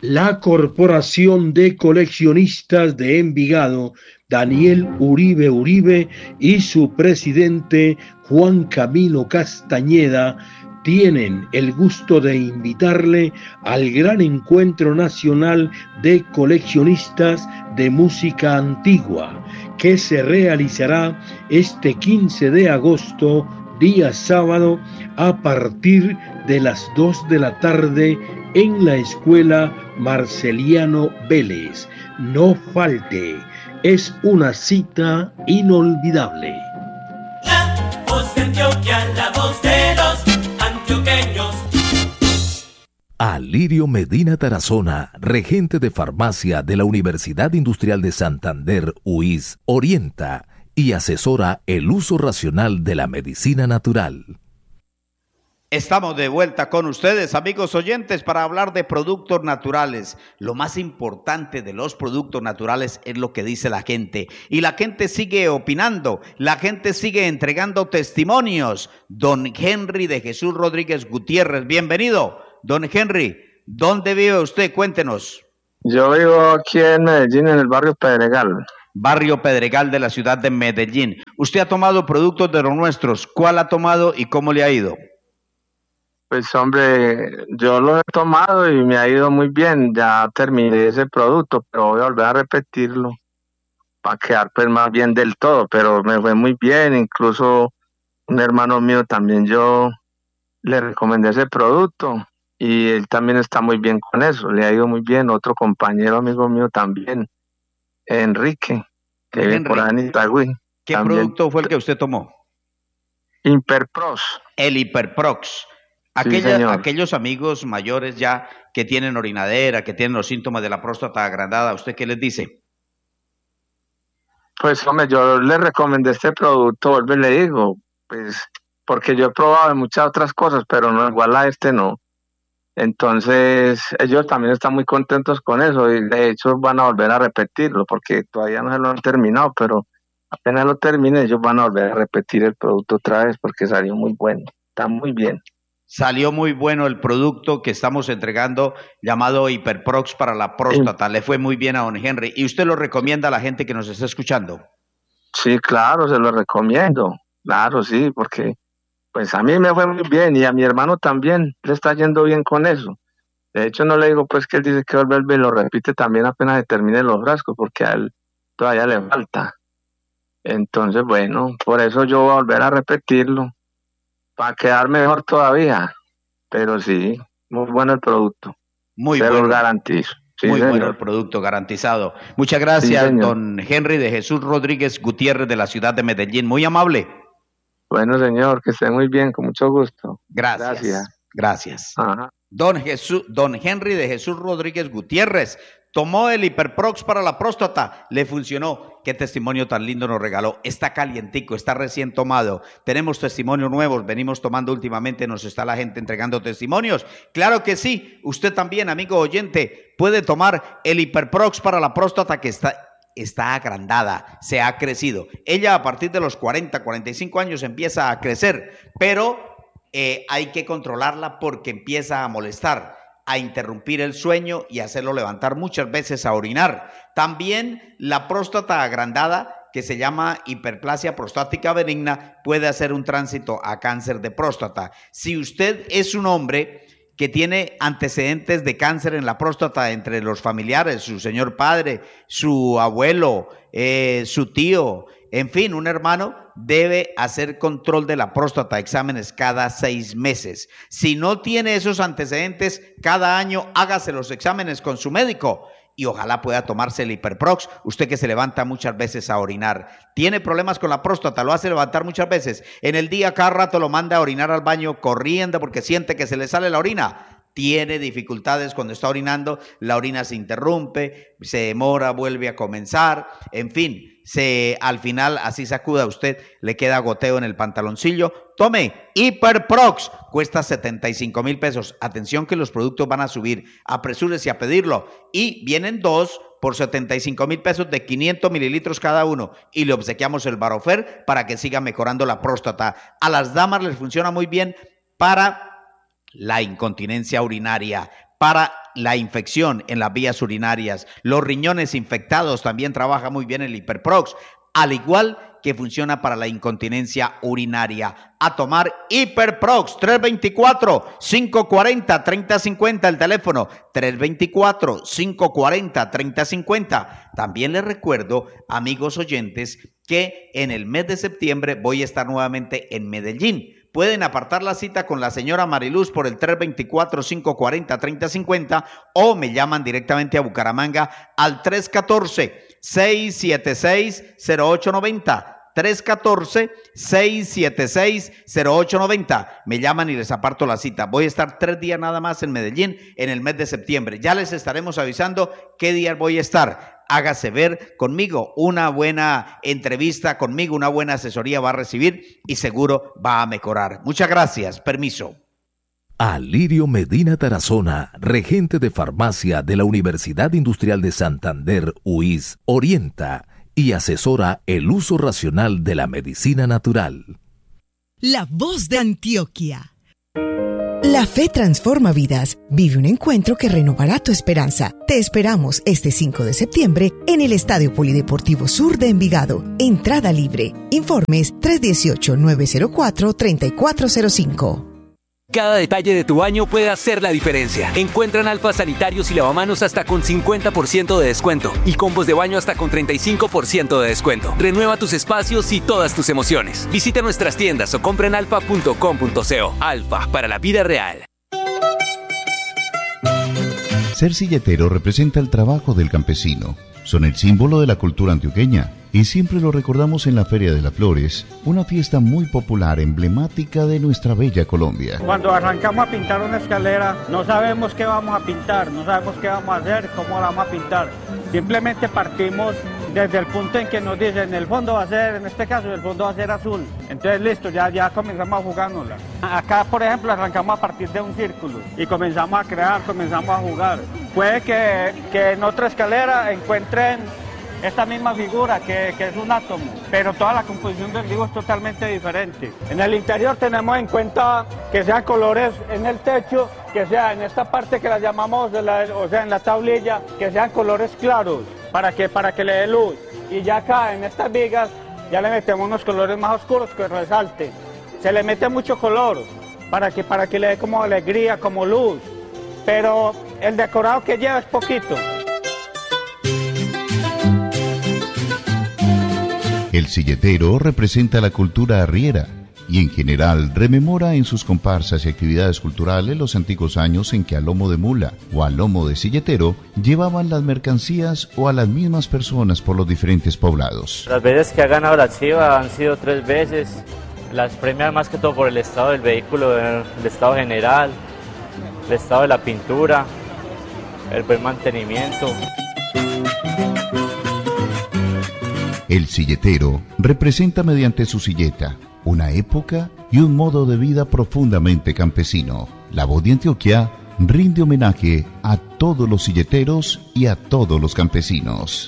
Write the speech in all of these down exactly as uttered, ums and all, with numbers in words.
La Corporación de Coleccionistas de Envigado, Daniel Uribe Uribe, y su presidente Juan Camilo Castañeda tienen el gusto de invitarle al gran encuentro nacional de coleccionistas de música antigua, que se realizará este quince de agosto, día sábado, a partir de las dos de la tarde en la Escuela Marceliano Vélez. No falte, es una cita inolvidable. La voz de Antioquia, la voz de los antioqueños. Alirio Medina Tarazona, regente de farmacia de la Universidad Industrial de Santander, U I S, orienta y asesora el uso racional de la medicina natural. Estamos de vuelta con ustedes, amigos oyentes, para hablar de productos naturales. Lo más importante de los productos naturales es lo que dice la gente. Y la gente sigue opinando, la gente sigue entregando testimonios. Don Henry de Jesús Rodríguez Gutiérrez, bienvenido. Don Henry, ¿dónde vive usted? Cuéntenos. Yo vivo aquí en Medellín, en el barrio Pedregal. Barrio Pedregal de la ciudad de Medellín. Usted ha tomado productos de los nuestros. ¿Cuál ha tomado y cómo le ha ido? Pues hombre, yo lo he tomado y me ha ido muy bien, ya terminé ese producto, pero voy a volver a repetirlo para quedar pues más bien del todo, pero me fue muy bien, incluso un hermano mío también yo le recomendé ese producto y él también está muy bien con eso, le ha ido muy bien, otro compañero amigo mío también, Enrique, que vive por ahí en Itagüí. ¿Qué también. Producto fue el que usted tomó? Hiperprox. El Hiperprox. Aquella, sí, aquellos amigos mayores ya que tienen orinadera, que tienen los síntomas de la próstata agrandada, ¿usted qué les dice? Pues hombre, yo les recomendé este producto, vuelvo y le digo, pues porque yo he probado de muchas otras cosas, pero no igual a este no. Entonces ellos también están muy contentos con eso y de hecho van a volver a repetirlo porque todavía no se lo han terminado, pero apenas lo termine ellos van a volver a repetir el producto otra vez porque salió muy bueno, está muy bien. Salió muy bueno el producto que estamos entregando llamado Hiperprox para la próstata. Sí. Le fue muy bien a don Henry. ¿Y usted lo recomienda a la gente que nos está escuchando? Sí, claro, se lo recomiendo. Claro, sí, porque pues a mí me fue muy bien y a mi hermano también le está yendo bien con eso. De hecho, no le digo pues que él dice que vuelve y lo repite también apenas se termine los frascos porque a él todavía le falta. Entonces, bueno, por eso yo voy a volver a repetirlo. Para quedar mejor todavía, pero sí, muy bueno el producto. Muy Se bueno. Lo garantizo. Sí, muy señor. bueno el producto, garantizado. Muchas gracias, sí, don Henry de Jesús Rodríguez Gutiérrez de la ciudad de Medellín. Muy amable. Bueno, señor, que esté muy bien, con mucho gusto. Gracias. Gracias. Gracias. Ajá. Don, Jesús, don Henry de Jesús Rodríguez Gutiérrez tomó el Hiperprox para la próstata, le funcionó. Qué testimonio tan lindo nos regaló. Está calientico, está recién tomado. Tenemos testimonios nuevos, venimos tomando últimamente, nos está la gente entregando testimonios. Claro que sí, usted también, amigo oyente, puede tomar el Hiperprox para la próstata que está... está agrandada, se ha crecido. Ella a partir de los cuarenta, cuarenta y cinco años empieza a crecer, pero eh, hay que controlarla porque empieza a molestar, a interrumpir el sueño y hacerlo levantar muchas veces a orinar. También la próstata agrandada, que se llama hiperplasia prostática benigna, puede hacer un tránsito a cáncer de próstata. Si usted es un hombre que tiene antecedentes de cáncer en la próstata entre los familiares, su señor padre, su abuelo, eh, su tío, en fin, un hermano, debe hacer control de la próstata, exámenes cada seis meses. Si no tiene esos antecedentes, cada año hágase los exámenes con su médico y ojalá pueda tomarse el Hiperprox. Usted que se levanta muchas veces a orinar, tiene problemas con la próstata, lo hace levantar muchas veces, en el día cada rato lo manda a orinar al baño corriendo porque siente que se le sale la orina, tiene dificultades cuando está orinando, la orina se interrumpe, se demora, vuelve a comenzar, en fin, se, al final así sacuda usted, le queda goteo en el pantaloncillo, tome Hiperprox, cuesta setenta y cinco mil pesos, atención que los productos van a subir, apresúrese a pedirlo, y vienen dos por setenta y cinco mil pesos de quinientos mililitros cada uno, y le obsequiamos el Barofer para que siga mejorando la próstata. A las damas les funciona muy bien para la incontinencia urinaria, para la infección en las vías urinarias. Los riñones infectados también trabaja muy bien el Hiperprox, al igual que funciona para la incontinencia urinaria. A tomar Hiperprox, tres dos cuatro, cinco cuatro cero, tres cero cinco cero, el teléfono tres dos cuatro, cinco cuatro cero, tres cero cinco cero. También les recuerdo, amigos oyentes, que en el mes de septiembre voy a estar nuevamente en Medellín. Pueden apartar la cita con la señora Mariluz por el tres dos cuatro, cinco cuatro cero, tres cero cinco cero o me llaman directamente a Bucaramanga al tres uno cuatro, seis siete seis, cero ocho nueve cero. tres uno cuatro, seis siete seis, cero ocho nueve cero. Me llaman y les aparto la cita. Voy a estar tres días nada más en Medellín en el mes de septiembre. Ya les estaremos avisando qué día voy a estar. Hágase ver conmigo, una buena entrevista conmigo, una buena asesoría va a recibir y seguro va a mejorar. Muchas gracias, permiso. Alirio Medina Tarazona, regente de farmacia de la Universidad Industrial de Santander, U I S, orienta y asesora el uso racional de la medicina natural. La voz de Antioquia. La fe transforma vidas. Vive un encuentro que renovará tu esperanza. Te esperamos este cinco de septiembre en el Estadio Polideportivo Sur de Envigado. Entrada libre. Informes tres uno ocho, nueve cero cuatro, tres cuatro cero cinco. Cada detalle de tu baño puede hacer la diferencia. Encuentran Alfa sanitarios y lavamanos hasta con cincuenta por ciento de descuento y combos de baño hasta con treinta y cinco por ciento de descuento. Renueva tus espacios y todas tus emociones. Visita nuestras tiendas o compra en alfa punto com punto co. Alfa, para la vida real. Ser silletero representa el trabajo del campesino. Son el símbolo de la cultura antioqueña y siempre lo recordamos en la Feria de las Flores, una fiesta muy popular, emblemática de nuestra bella Colombia. Cuando arrancamos a pintar una escalera, no sabemos qué vamos a pintar, no sabemos qué vamos a hacer, cómo la vamos a pintar. Simplemente partimos desde el punto en que nos dicen, el fondo va a ser, en este caso, el fondo va a ser azul. Entonces, listo, ya, ya comenzamos a jugárnosla. Acá, por ejemplo, arrancamos a partir de un círculo y comenzamos a crear, comenzamos a jugar. Puede que, que en otra escalera encuentren esta misma figura que, que es un átomo, pero toda la composición del dibujo es totalmente diferente. En el interior tenemos en cuenta que sean colores en el techo, que sea en esta parte que la llamamos, de la, o sea, en la tablilla, que sean colores claros, para que, para que le dé luz. Y ya acá en estas vigas ya le metemos unos colores más oscuros que resalten. Se le mete mucho color para que, para que le dé como alegría, como luz, pero el decorado que lleva es poquito. El silletero representa la cultura arriera y en general rememora en sus comparsas y actividades culturales los antiguos años en que a lomo de mula o a lomo de silletero llevaban las mercancías o a las mismas personas por los diferentes poblados. Las veces que ha ganado la chiva han sido tres veces, las premian más que todo por el estado del vehículo, el estado general, el estado de la pintura, el buen mantenimiento. El silletero representa mediante su silleta una época y un modo de vida profundamente campesino. La Voz de Antioquia rinde homenaje a todos los silleteros y a todos los campesinos.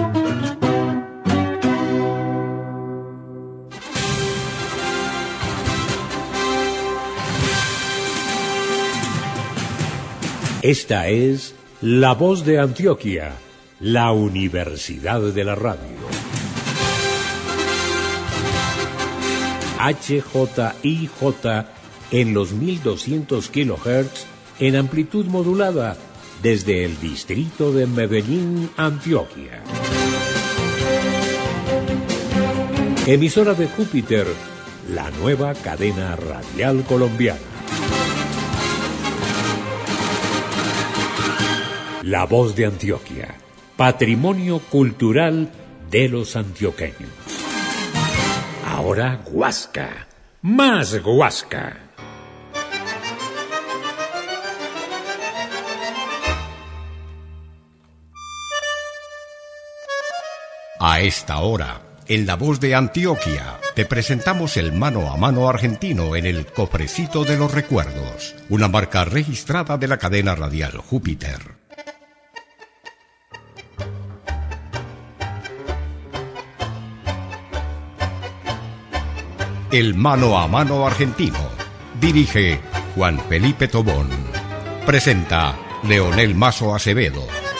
Esta es La Voz de Antioquia, la Universidad de la Radio. H J I J en los mil doscientos kilohertz en amplitud modulada desde el distrito de Medellín, Antioquia. Emisora de Júpiter, la nueva cadena radial colombiana. La Voz de Antioquia, patrimonio cultural de los antioqueños. Ahora Guasca, más Guasca. A esta hora, en La Voz de Antioquia, te presentamos el mano a mano argentino en el Cofrecito de los Recuerdos, una marca registrada de la cadena radial Júpiter. El mano a mano argentino. Dirige Juan Felipe Tobón. Presenta Leonel Mazo Acevedo.